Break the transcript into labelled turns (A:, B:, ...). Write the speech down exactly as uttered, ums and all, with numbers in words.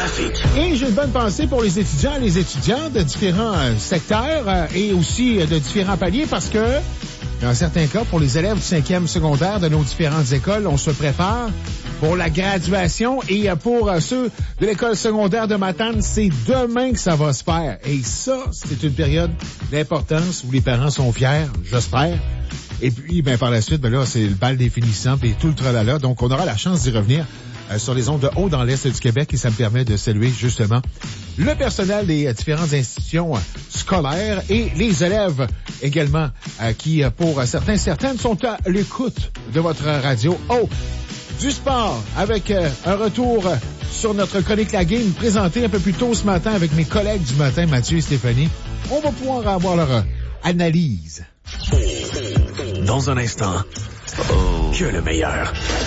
A: trafic.
B: Et j'ai une bonne pensée pour les étudiants et les étudiants de différents euh, secteurs euh, et aussi euh, de différents paliers parce que, dans certains cas, pour les élèves du cinquième secondaire de nos différentes écoles, on se prépare pour la graduation et euh, pour euh, ceux de l'école secondaire de Matane, c'est demain que ça va se faire. Et ça, c'est une période d'importance où les parents sont fiers, j'espère. Et puis, ben par la suite, ben là, c'est le bal des finissants et tout le tralala. Donc, on aura la chance d'y revenir euh, sur les ondes de haut dans l'Est du Québec et ça me permet de saluer justement le personnel des euh, différentes institutions euh, scolaires et les élèves également euh, qui, euh, pour euh, certains, certaines, sont à l'écoute de votre radio. Oh! Du sport avec euh, un retour euh, sur notre chronique La Game présentée un peu plus tôt ce matin avec mes collègues du matin, Mathieu et Stéphanie. On va pouvoir avoir leur euh, analyse.
A: Dans un instant, oh. que le meilleur.